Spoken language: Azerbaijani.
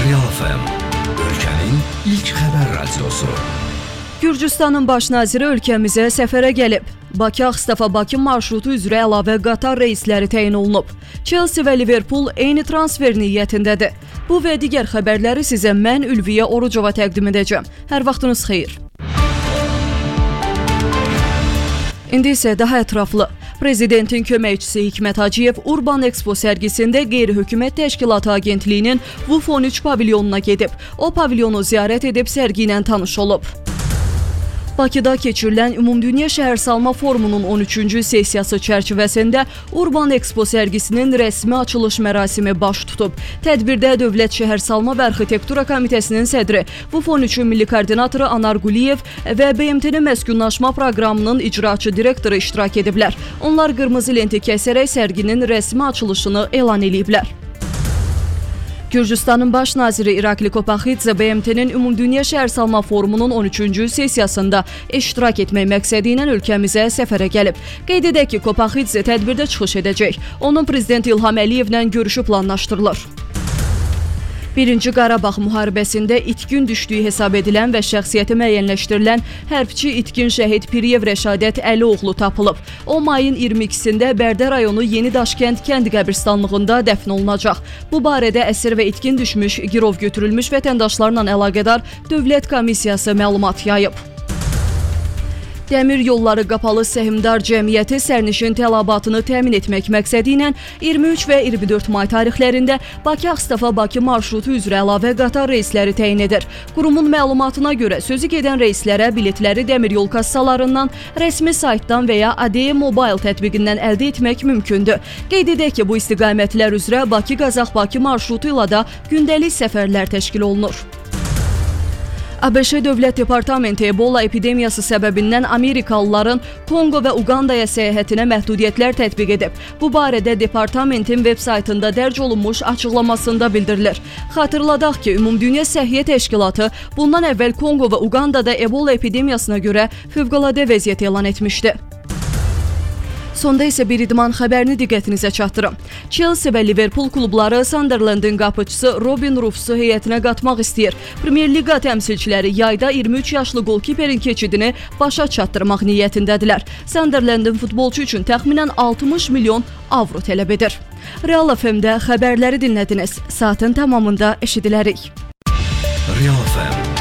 Real FM, ölkənin ilk xəbər radiosu. Gürcüstanın baş naziri ölkəmizə səfərə gəlib. Bakı-Ağstafa-Bakı marşrutu üzrə əlavə qatar reysləri təyin olunub. Chelsea və Liverpool eyni transfer niyyətindədir. Bu və digər xəbərləri sizə mən Ülviyə Orucova təqdim edəcəm. Hər vaxtınız xeyir. İndi isə daha ətraflı. Prezidentin köməkçisi Hikmət Hacıyev Urban Expo sərgisində Qeyri-Hökumət Təşkilatı Agentliyinin WUF 13 pavilyonuna gedib. O pavilyonu ziyarət edib sərgi ilə tanış olub. Bakıda keçirilən Ümumdünya Şəhərsalma Forumunun 13-cü sessiyası çərçivəsində Urban Expo sərgisinin rəsmi açılış mərasimi baş tutub. Tədbirdə Dövlət Şəhərsalma və Arxitektura Komitəsinin sədri, WUF 13-ün milli koordinatoru Anar Quliyev və BMT-nin məskunlaşma proqramının icraçı direktoru iştirak ediblər. Onlar qırmızı lenti kəsərək sərginin rəsmi açılışını elan ediblər. Gürcüstanın baş naziri İrakli Kopaxidze BMT-nin Ümumdünya Şəhərsalma Forumunun 13-cü sessiyasında iştirak etmək məqsədi ilə ölkəmizə səfərə gəlib. Qeyd edək ki, Kopaxidze tədbirdə çıxış edəcək. Onun Prezident İlham Əliyevlə görüşü planlaşdırılır. Birinci Qarabağ müharibəsində itkin düşdüyü hesab edilən və şəxsiyyəti müəyyənləşdirilən hərbçi itkin şəhid Piriyev Rəşadət Əlioğlu tapılıb. O, mayın 22-sində Bərdə rayonu Yeni Daşkənd kənd qəbirstanlığında dəfn olunacaq. Bu barədə əsir və itkin düşmüş, girov götürülmüş vətəndaşlarla əlaqədar Dövlət Komissiyası məlumat yayıb. Dəmir Yolları Qapalı Səhmdar Cəmiyyəti sərnişin tələbatını təmin etmək məqsədi ilə 23 və 24 may tarixlərində Bakı-Ağstafa-Bakı marşrutu üzrə əlavə qatar reysləri təyin edir. Qurumun məlumatına görə sözü gedən reyslərə biletləri dəmiryol kassalarından, rəsmi saytdan və ya ADE Mobile tətbiqindən əldə etmək mümkündür. Qeyd edək ki, bu istiqamətlər üzrə Bakı-Qazax-Bakı marşrutu ilə də gündəlik səfərlər təşkil olunur. ABŞ Dövlət Departamenti Ebola epidemiyası səbəbindən Amerikalıların Kongo və Uqandaya səyahətinə məhdudiyyətlər tətbiq edib. Bu barədə departamentin veb saytında dərc olunmuş açıqlamasında bildirilir. Xatırladaq ki, Ümumdünya Səhiyyə Təşkilatı bundan əvvəl Kongo və Uqandada Ebola epidemiyasına görə fövqəladə vəziyyət elan etmişdi. Sonda isə bir idman xəbərini diqqətinizə çatdırım. Chelsea və Liverpool klubları Sunderlandın qapıçısı Robin Ruffsu heyətinə qatmaq istəyir. Premier Liqa təmsilçiləri yayda 23 yaşlı qolkiperin keçidini başa çatdırmaq niyyətindədirlər. Sunderlandın futbolçu üçün təxminən 60 milyon avro tələb edir. Real FM-də xəbərləri dinlədiniz. Saatın tamamında eşidilərik. Real FM